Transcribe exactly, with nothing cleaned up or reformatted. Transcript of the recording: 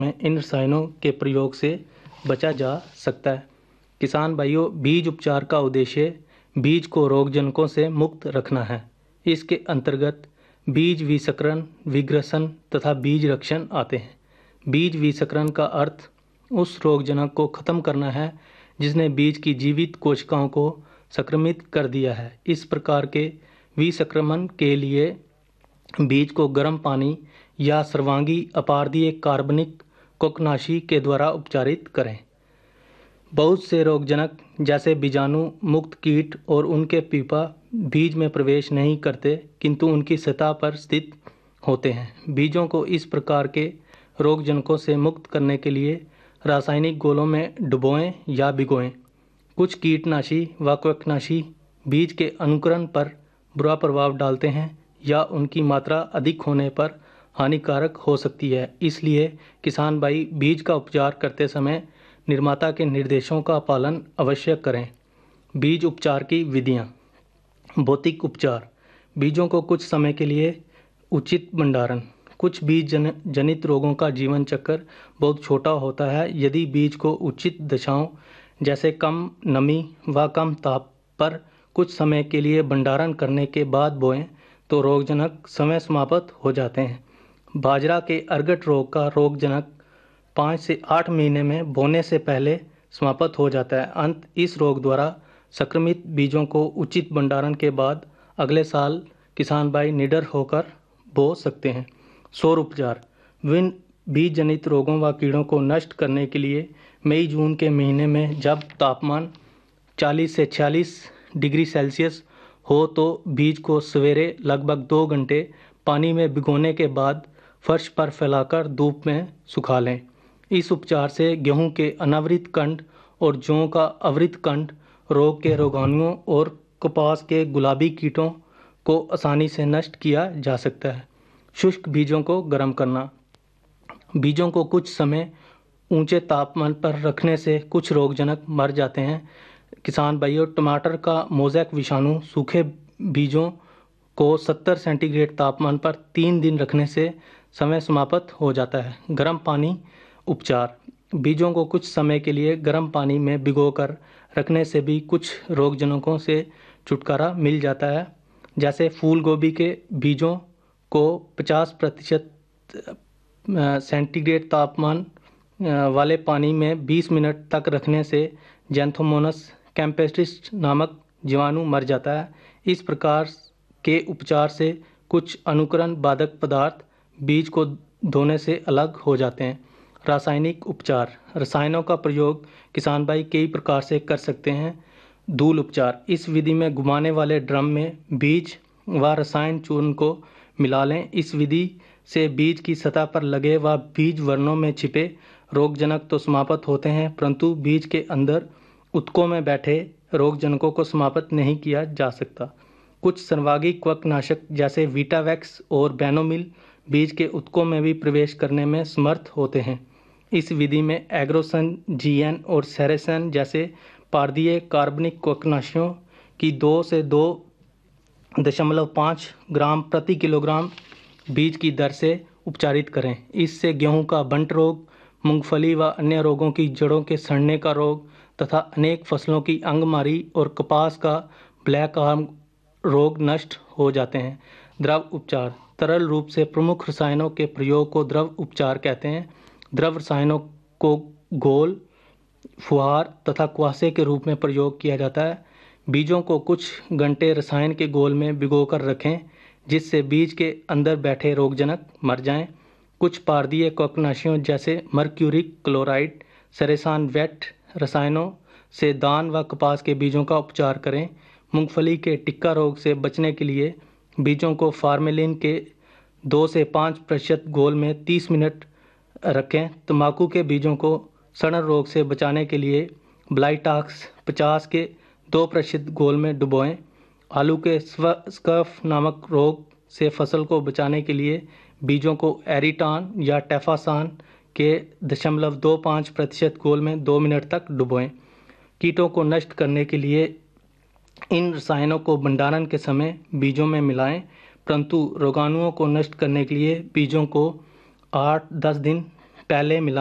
में इन रसायनों के प्रयोग से बचा जा सकता है। किसान भाइयों, बीज उपचार का उद्देश्य बीज को रोगजनकों से मुक्त रखना है। इसके अंतर्गत बीज विसंकरण, विग्रसन तथा बीज रक्षण आते हैं। बीज विसंकरण का अर्थ उस रोगजनक को खत्म करना है जिसने बीज की जीवित कोशिकाओं को संक्रमित कर दिया है। इस प्रकार के विसंक्रमण के लिए बीज को गर्म पानी या सर्वांगी अपारदीय कार्बनिक कोकनाशी के द्वारा उपचारित करें। बहुत से रोगजनक जैसे बीजाणु मुक्त कीट और उनके पीपा बीज में प्रवेश नहीं करते किंतु उनकी सतह पर स्थित होते हैं। बीजों को इस प्रकार के रोगजनकों से मुक्त करने के लिए रासायनिक घोलों में डुबोएं या भिगोएं। कुछ कीटनाशी व कवकनाशी बीज के अंकुरण पर बुरा प्रभाव डालते हैं या उनकी मात्रा अधिक होने पर हानिकारक हो सकती है। इसलिए किसान भाई बीज का उपचार करते समय निर्माता के निर्देशों का पालन अवश्य करें। बीज उपचार की विधियां। भौतिक उपचार। बीजों को कुछ समय के लिए उचित भंडारण। कुछ बीज जन, जनित रोगों का जीवन चक्र बहुत छोटा होता है। यदि बीज को उचित दशाओं जैसे कम नमी व कम ताप पर कुछ समय के लिए भंडारण करने के बाद बोएं तो रोगजनक समय समाप्त हो जाते हैं। बाजरा के अर्गट रोग का रोगजनक पाँच से आठ महीने में बोने से पहले समाप्त हो जाता है। अंत इस रोग द्वारा संक्रमित बीजों को उचित भंडारण के बाद अगले साल किसान भाई निडर होकर बो सकते हैं। सौर उपचार। विभिन्न बीज जनित रोगों व कीड़ों को नष्ट करने के लिए मई जून के महीने में जब तापमान चालीस से छियालीस डिग्री सेल्सियस हो तो बीज को सवेरे लगभग दो घंटे पानी में भिगोने के बाद फर्श पर फैलाकर धूप में सुखा लें। इस उपचार से गेहूं के अनावृत कंड और जौ का आवृत कंड रोग के रोगाणुओं और कपास के गुलाबी कीटों को आसानी से नष्ट किया जा सकता है। शुष्क बीजों को गर्म करना। बीजों को कुछ समय ऊंचे तापमान पर रखने से कुछ रोगजनक मर जाते हैं। किसान भाइयों, टमाटर का मोज़ेक विषाणु सूखे बीजों को सत्तर सेंटीग्रेड तापमान पर तीन दिन रखने से समय समाप्त हो जाता है। गर्म पानी उपचार। बीजों को कुछ समय के लिए गर्म पानी में भिगोकर रखने से भी कुछ रोगजनकों से छुटकारा मिल जाता है। जैसे फूल गोभी के बीजों को पचास प्रतिशत सेंटीग्रेड तापमान वाले पानी में बीस मिनट तक रखने से जैंथोमोनस कैम्पेस्ट्रिस नामक जीवाणु मर जाता है। इस प्रकार के उपचार से कुछ अनुकरण बाधक पदार्थ बीज को धोने से अलग हो जाते हैं। रासायनिक उपचार। रसायनों का प्रयोग किसान भाई कई प्रकार से कर सकते हैं। धूल उपचार। इस विधि में घुमाने वाले ड्रम में बीज व रसायन चूर्ण को मिला लें। इस विधि से बीज की सतह पर लगे व बीज वर्णों में छिपे रोगजनक तो समाप्त होते हैं परंतु बीज के अंदर उत्कों में बैठे रोगजनकों को समाप्त नहीं किया जा सकता। कुछ सर्वांगी कवकनाशक जैसे वीटावैक्स और बेनोमिल बीज के उत्कों में भी प्रवेश करने में समर्थ होते हैं। इस विधि में एग्रोसन, जीएन और सेरेसन जैसे पारदीय कार्बनिक कवकनाशियों की दो से दो दशमलव पाँच ग्राम प्रति किलोग्राम बीज की दर से उपचारित करें। इससे गेहूं का बंट रोग, मूंगफली व अन्य रोगों की जड़ों के सड़ने का रोग तथा अनेक फसलों की अंगमारी और कपास का ब्लैक आर्म रोग नष्ट हो जाते हैं। द्रव उपचार। तरल रूप से प्रमुख रसायनों के प्रयोग को द्रव उपचार कहते हैं। द्रव रसायनों को घोल, फुहार तथा कुआसे के रूप में प्रयोग किया जाता है। बीजों को कुछ घंटे रसायन के घोल में भिगोकर रखें जिससे बीज के अंदर बैठे रोगजनक मर जाएं। कुछ पारदीय कवकनाशियों जैसे मर्क्यूरिक क्लोराइड, सेरेसान वेट रसायनों से धान व कपास के बीजों का उपचार करें। मूंगफली के टिक्का रोग से बचने के लिए बीजों को फार्मेलिन के दो से पाँच प्रतिशत घोल में तीस मिनट रखें। तंबाकू के बीजों को सड़न रोग से बचाने के लिए ब्लाइटाक्स पचास के दो प्रतिशत घोल में डुबोएं। आलू के स्कफ नामक रोग से फसल को बचाने के लिए बीजों को एरिटान या टेफासान के दशमलव दो पाँच प्रतिशत घोल में दो मिनट तक डुबोएं। कीटों को नष्ट करने के लिए इन रसायनों को भंडारण के समय बीजों में मिलाएं, परंतु रोगाणुओं को नष्ट करने के लिए बीजों को आठ दस दिन पहले मिला